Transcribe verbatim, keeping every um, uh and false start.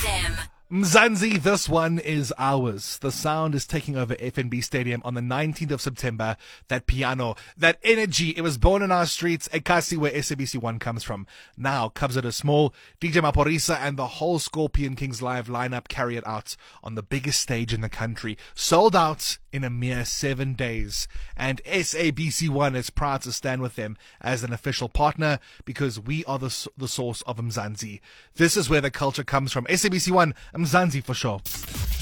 M. Mzansi, this one is ours. The sound is taking over F N B Stadium on the nineteenth of September. That piano, that energy, it was born in our streets. Ekasi, where S A B C one comes from. Now, Cubs at a small, D J Maporisa and the whole Scorpion Kings live lineup carry it out on the biggest stage in the country. Sold out in a mere seven days. And S A B C one is proud to stand with them as an official partner because we are the, the source of Mzansi. This is where the culture comes from. S A B C one, Mzansi for sure.